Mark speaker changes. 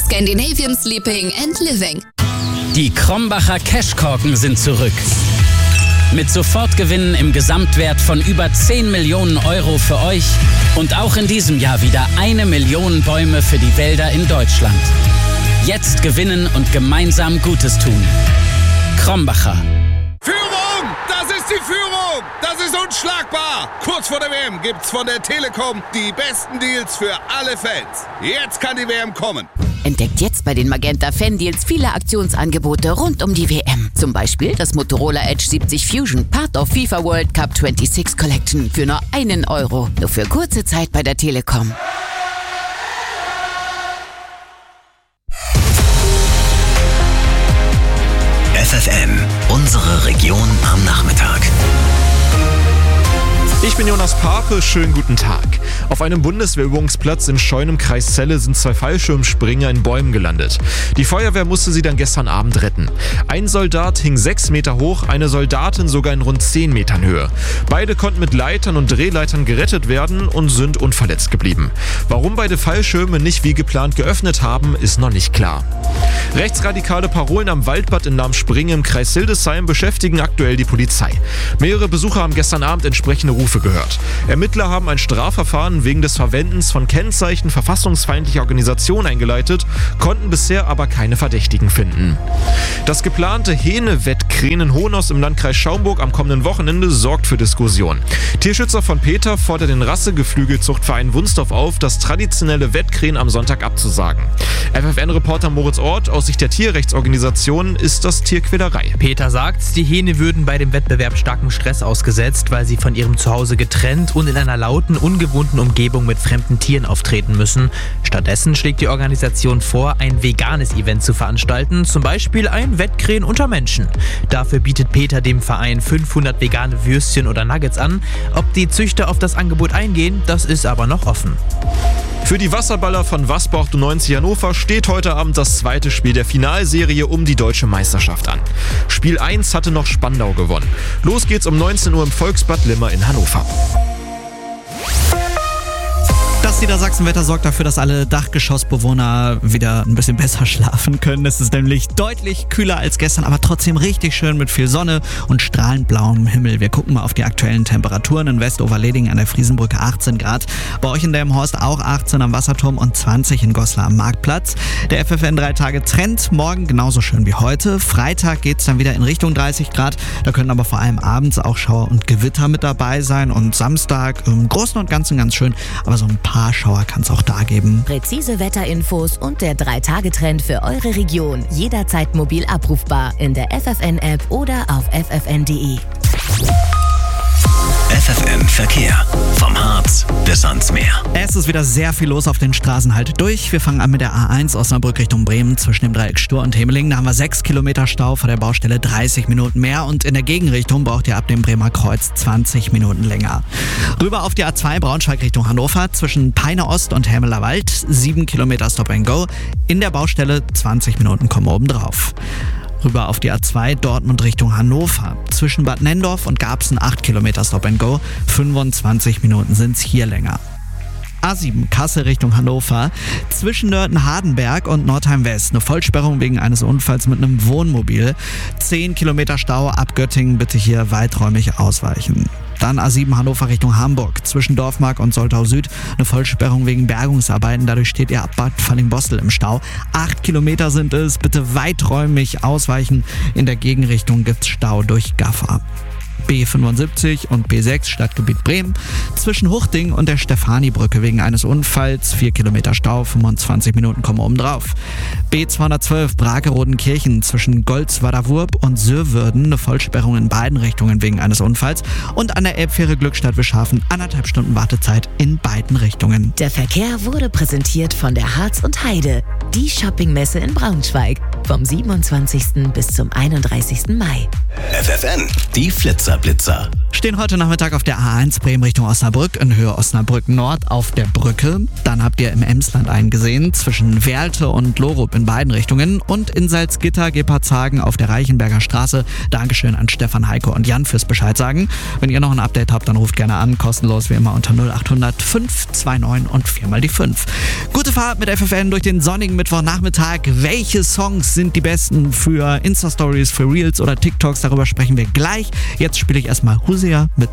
Speaker 1: Scandinavian Sleeping and Living.
Speaker 2: Die Krombacher Cashkorken sind zurück. Mit Sofortgewinnen im Gesamtwert von über 10 Millionen Euro für euch und auch in diesem Jahr wieder 1 Million Bäume für die Wälder in Deutschland. Jetzt gewinnen und gemeinsam Gutes tun. Krombacher.
Speaker 3: Führung! Das ist die Führung! Das ist unschlagbar! Kurz vor der WM gibt's von der Telekom die besten Deals für alle Fans. Jetzt kann die WM kommen.
Speaker 4: Entdeckt jetzt bei den Magenta Fan-Deals viele Aktionsangebote rund um die WM. Zum Beispiel das Motorola Edge 70 Fusion, Part of FIFA World Cup 26 Collection für nur 1 Euro. Nur für kurze Zeit bei der Telekom.
Speaker 5: FFN, unsere Region am Nachmittag.
Speaker 6: Ich bin Jonas Pape, schönen guten Tag. Auf einem Bundeswehrübungsplatz in Scheun im Kreis Celle sind 2 Fallschirmspringer in Bäumen gelandet. Die Feuerwehr musste sie dann gestern Abend retten. Ein Soldat hing 6 Meter hoch, eine Soldatin sogar in rund 10 Metern Höhe. Beide konnten mit Leitern und Drehleitern gerettet werden und sind unverletzt geblieben. Warum beide Fallschirme nicht wie geplant geöffnet haben, ist noch nicht klar. Rechtsradikale Parolen am Waldbad in Lahm-Springe im Kreis Hildesheim beschäftigen aktuell die Polizei. Mehrere Besucher haben gestern Abend entsprechende Rufe gehört. Ermittler haben ein Strafverfahren wegen des Verwendens von Kennzeichen verfassungsfeindlicher Organisationen eingeleitet, konnten bisher aber keine Verdächtigen finden. Das geplante Hähne-Wettkrähen in Hohnos im Landkreis Schaumburg am kommenden Wochenende sorgt für Diskussion. Tierschützer von Peter fordert den Rassegeflügelzuchtverein Wunstorf auf, das traditionelle Wettkrähen am Sonntag abzusagen. FFN-Reporter Moritz Ort, aus Sicht der Tierrechtsorganisation ist das Tierquälerei.
Speaker 7: Peter sagt, die Hähne würden bei dem Wettbewerb starkem Stress ausgesetzt, weil sie von ihrem Zuhause getrennt und in einer lauten, ungewohnten Umgebung mit fremden Tieren auftreten müssen. Stattdessen schlägt die Organisation vor, ein veganes Event zu veranstalten, zum Beispiel ein Wettkrähen unter Menschen. Dafür bietet Peter dem Verein 500 vegane Würstchen oder Nuggets an. Ob die Züchter auf das Angebot eingehen, das ist aber noch offen.
Speaker 6: Für die Wasserballer von Wasper 98 Hannover steht heute Abend das zweite Spiel der Finalserie um die deutsche Meisterschaft an. Spiel 1 hatte noch Spandau gewonnen. Los geht's um 19 Uhr im Volksbad Limmer in Hannover.
Speaker 8: Das Niedersachsenwetter sorgt dafür, dass alle Dachgeschossbewohner wieder ein bisschen besser schlafen können. Es ist nämlich deutlich kühler als gestern, aber trotzdem richtig schön mit viel Sonne und strahlend blauem Himmel. Wir gucken mal auf die aktuellen Temperaturen. In Westoverleding an der Friesenbrücke 18 Grad. Bei euch in Delmenhorst auch 18 am Wasserturm und 20 in Goslar am Marktplatz. Der FFN 3-Tage-Trend morgen genauso schön wie heute. Freitag geht es dann wieder in Richtung 30 Grad. Da können aber vor allem abends auch Schauer und Gewitter mit dabei sein. Und Samstag im Großen und Ganzen ganz schön, aber so ein paar Schauer kann es auch da geben.
Speaker 9: Präzise Wetterinfos und der 3-Tage-Trend für eure Region. Jederzeit mobil abrufbar in der FFN-App oder auf ffn.de.
Speaker 5: FFN Verkehr. Vom Harz bis ans Meer.
Speaker 8: Es ist wieder sehr viel los auf den Straßen halt durch. Wir fangen an mit der A1 Osnabrück Richtung Bremen zwischen dem Dreieck Stur und Hemeling. Da haben wir 6 Kilometer Stau, vor der Baustelle 30 Minuten mehr. Und in der Gegenrichtung braucht ihr ab dem Bremer Kreuz 20 Minuten länger. Rüber auf die A2 Braunschweig Richtung Hannover zwischen Peine Ost und Helmeler Wald. 7 Kilometer Stop and Go. In der Baustelle 20 Minuten kommen oben drauf. Rüber auf die A2 Dortmund Richtung Hannover. Zwischen Bad Nendorf und Garbsen 8 Kilometer Stop and Go. 25 Minuten sind's hier länger. A7 Kassel Richtung Hannover. Zwischen Nörten-Hardenberg und Nordheim-West. Eine Vollsperrung wegen eines Unfalls mit einem Wohnmobil. 10 Kilometer Stau ab Göttingen, bitte hier weiträumig ausweichen. Dann A7 Hannover Richtung Hamburg. Zwischen Dorfmark und Soltau Süd eine Vollsperrung wegen Bergungsarbeiten. Dadurch steht ihr ab Bad Fallingbostel im Stau. 8 Kilometer sind es. Bitte weiträumig ausweichen. In der Gegenrichtung gibt's Stau durch Gaffer. B75 und B6 Stadtgebiet Bremen. Zwischen Huchting und der Stefani-Brücke wegen eines Unfalls 4 Kilometer Stau, 25 Minuten kommen oben drauf. B212 Brake-Rodenkirchen zwischen Golzwader-Wurp und Söwürden eine Vollsperrung in beiden Richtungen wegen eines Unfalls. Und an der Elbfähre Glückstadt-Wischhafen 1,5 Stunden Wartezeit in beiden Richtungen.
Speaker 9: Der Verkehr wurde präsentiert von der Harz und Heide, die Shoppingmesse in Braunschweig. Vom 27. bis zum 31. Mai.
Speaker 5: FFN, die Flitzer-Blitzer.
Speaker 8: Stehen heute Nachmittag auf der A1 Bremen Richtung Osnabrück, in Höhe Osnabrück Nord auf der Brücke. Dann habt ihr im Emsland einen gesehen, zwischen Werlte und Lorup in beiden Richtungen. Und in Salzgitter, Gepardshagen auf der Reichenberger Straße. Dankeschön an Stefan, Heiko und Jan fürs Bescheid sagen. Wenn ihr noch ein Update habt, dann ruft gerne an, kostenlos wie immer unter 0800 529 und 4 die 5. Gute Fahrt mit FFN durch den sonnigen Mittwochnachmittag. Welche Songs sind die besten für Insta-Stories, für Reels oder TikToks? Darüber sprechen wir gleich. Jetzt spiele ich erstmal Husea mit